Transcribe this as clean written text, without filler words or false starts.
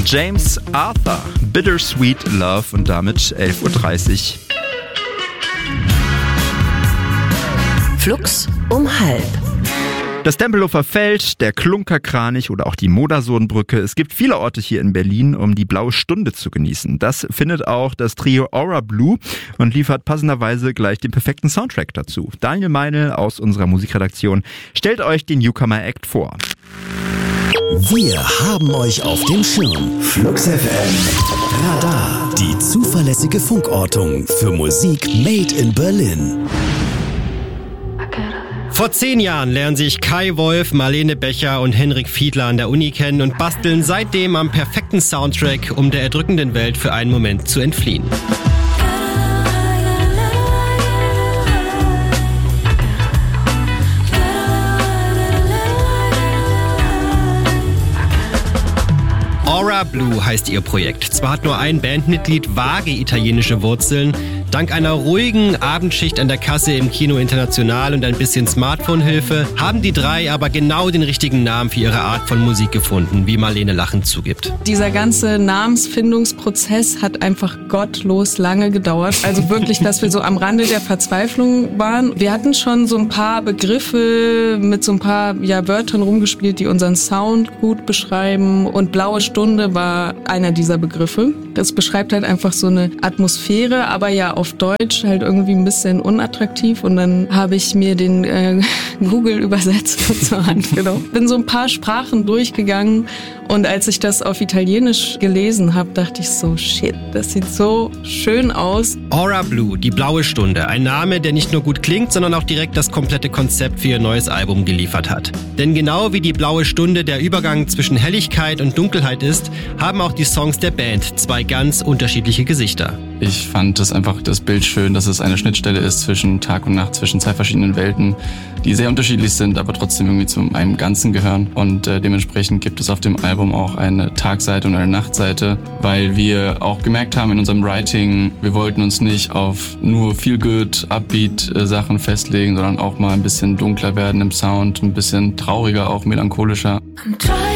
James Arthur, Bittersweet Love und damit 11.30 Uhr. Flux um 12:30. Das Tempelhofer Feld, der Klunkerkranich oder auch die Modersohnbrücke. Es gibt viele Orte hier in Berlin, um die blaue Stunde zu genießen. Das findet auch das Trio Aura Blue und liefert passenderweise gleich den perfekten Soundtrack dazu. Daniel Meinl aus unserer Musikredaktion stellt euch den Newcomer Act vor. Wir haben euch auf dem Schirm. Flux FM. Radar. Die zuverlässige Funkortung für Musik made in Berlin. Vor 10 Jahren lernen sich Kai Wolf, Marlene Becher und Henrik Fiedler an der Uni kennen und basteln seitdem am perfekten Soundtrack, um der erdrückenden Welt für einen Moment zu entfliehen. Aura Blue heißt ihr Projekt. Zwar hat nur ein Bandmitglied vage italienische Wurzeln, dank einer ruhigen Abendschicht an der Kasse im Kino International und ein bisschen Smartphone-Hilfe haben die drei aber genau den richtigen Namen für ihre Art von Musik gefunden, wie Marlene lachend zugibt. Dieser ganze Namensfindungsprozess hat einfach gottlos lange gedauert. Also wirklich, dass wir so am Rande der Verzweiflung waren. Wir hatten schon so ein paar Begriffe mit so ein paar Wörtern rumgespielt, die unseren Sound gut beschreiben. Und Blaue Stunde war einer dieser Begriffe. Das beschreibt halt einfach so eine Atmosphäre, aber ja auf Deutsch halt irgendwie ein bisschen unattraktiv. Und dann habe ich mir den Google-Übersetzer zur Hand genommen. Bin so ein paar Sprachen durchgegangen und als ich das auf Italienisch gelesen habe, dachte ich so, shit, das sieht so schön aus. Aura Blue, die blaue Stunde. Ein Name, der nicht nur gut klingt, sondern auch direkt das komplette Konzept für ihr neues Album geliefert hat. Denn genau wie die blaue Stunde der Übergang zwischen Helligkeit und Dunkelheit ist, haben auch die Songs der Band zwei ganz unterschiedliche Gesichter. Ich fand das Bild schön, dass es eine Schnittstelle ist zwischen Tag und Nacht, zwischen zwei verschiedenen Welten, die sehr unterschiedlich sind, aber trotzdem irgendwie zu einem Ganzen gehören. Und dementsprechend gibt es auf dem Album auch eine Tagseite und eine Nachtseite, weil wir auch gemerkt haben in unserem Writing, wir wollten uns nicht auf nur Feel-Good, Upbeat Sachen festlegen, sondern auch mal ein bisschen dunkler werden im Sound, ein bisschen trauriger, auch melancholischer. I'm